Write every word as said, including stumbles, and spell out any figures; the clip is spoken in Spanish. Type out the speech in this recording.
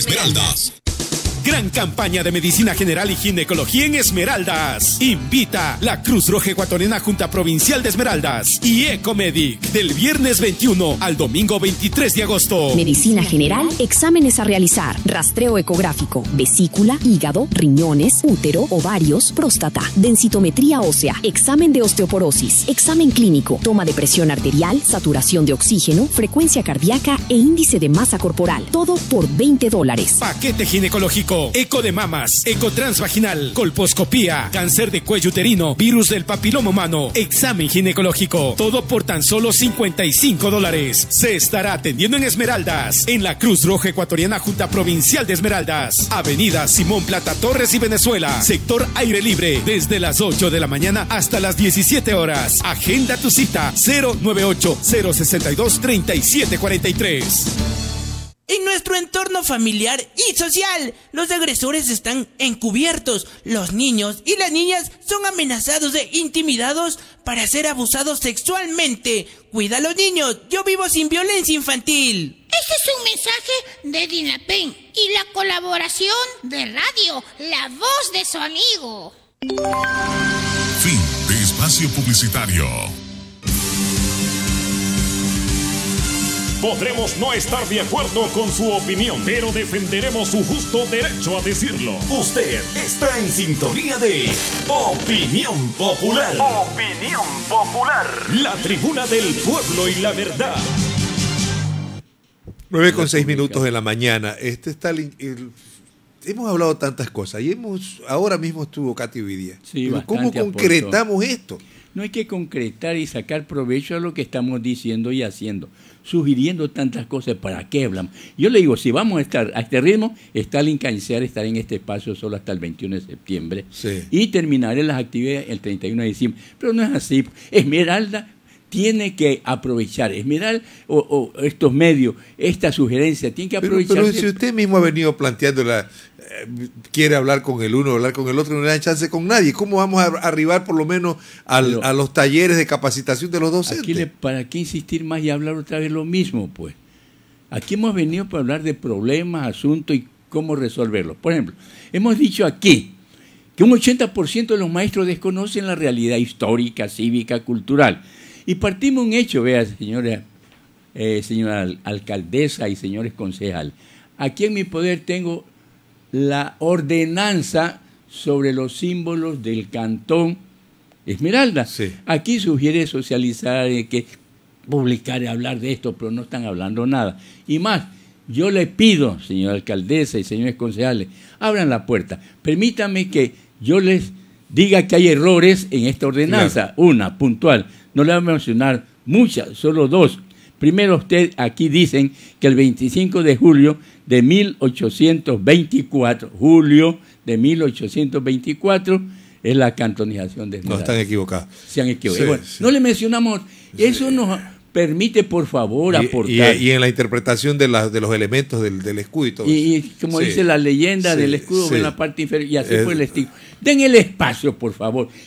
Esmeraldas. Gran campaña de medicina general y ginecología en Esmeraldas. Invita la Cruz Roja Ecuatoriana Junta Provincial de Esmeraldas y Ecomedic del viernes veintiuno al domingo veintitrés de agosto. Medicina general, exámenes a realizar, rastreo ecográfico, vesícula, hígado, riñones, útero, ovarios, próstata, densitometría ósea, examen de osteoporosis, examen clínico, toma de presión arterial, saturación de oxígeno, frecuencia cardíaca e índice de masa corporal. Todo por veinte dólares. Paquete ginecológico, eco de mamas, eco transvaginal, colposcopía, cáncer de cuello uterino, virus del papiloma humano, examen ginecológico. Todo por tan solo cincuenta y cinco dólares. Se estará atendiendo en Esmeraldas, en la Cruz Roja Ecuatoriana Junta Provincial de Esmeraldas, Avenida Simón Plata Torres y Venezuela, sector aire libre, desde las ocho de la mañana hasta las diecisiete horas. Agenda tu cita cero nueve ocho, cero seis dos, tres siete cuatro tres. En nuestro entorno familiar y social, los agresores están encubiertos. Los niños y las niñas son amenazados e intimidados para ser abusados sexualmente. Cuida a los niños, yo vivo sin violencia infantil. Este es un mensaje de Dinapen y la colaboración de Radio La Voz de su amigo. Fin de espacio publicitario. Podremos no estar de acuerdo con su opinión, pero defenderemos su justo derecho a decirlo. Usted está en sintonía de Opinión Popular. Opinión Popular. La tribuna del pueblo y la verdad. nueve con seis minutos de la mañana. Este está el, el, hemos hablado tantas cosas y hemos ahora mismo estuvo Katy hoy día. Sí, pero ¿cómo concretamos esto? No hay que concretar y sacar provecho a lo que estamos diciendo y haciendo, sugiriendo tantas cosas. ¿Para qué hablamos? Yo le digo, si vamos a estar a este ritmo, Stalin Cañizares estará en este espacio solo hasta el veintiuno de septiembre sí. y terminaré las actividades el treinta y uno de diciembre. Pero no es así. Esmeralda tiene que aprovechar, Esmeralda o, o estos medios, esta sugerencia, tiene que aprovechar. Pero, pero si usted mismo ha venido planteando la... quiere hablar con el uno, hablar con el otro, no le da chance con nadie. ¿Cómo vamos a arribar por lo menos al, Pero, a los talleres de capacitación de los docentes? Aquí le, ¿para qué insistir más y hablar otra vez lo mismo? Pues aquí hemos venido para hablar de problemas, asuntos y cómo resolverlos. Por ejemplo, hemos dicho aquí que un ochenta por ciento de los maestros desconocen la realidad histórica, cívica, cultural. Y partimos un hecho, vea, señora, eh, señora alcaldesa y señores concejales. Aquí en mi poder tengo la ordenanza sobre los símbolos del cantón Esmeralda. Sí. Aquí sugiere socializar, eh, que publicar y hablar de esto, pero no están hablando nada. Y más, yo le pido, señora alcaldesa y señores concejales, abran la puerta. Permítanme que yo les diga que hay errores en esta ordenanza. Claro. Una, puntual. No le voy a mencionar muchas, solo dos. Primero, usted aquí dicen que el veinticinco de julio de mil ochocientos veinticuatro, julio de mil ochocientos veinticuatro, es la cantonización de Esmeralda. No, están equivocados. Se han equivocado. Sí, bueno, sí. no le mencionamos, eso sí. Nos permite, por favor, y, aportar. Y, y en la interpretación de, la, de los elementos del, del escudo y todo y, eso. Y como sí. dice la leyenda sí, del escudo, sí. en la parte inferior, y así es, fue el estilo. Den el espacio, por favor.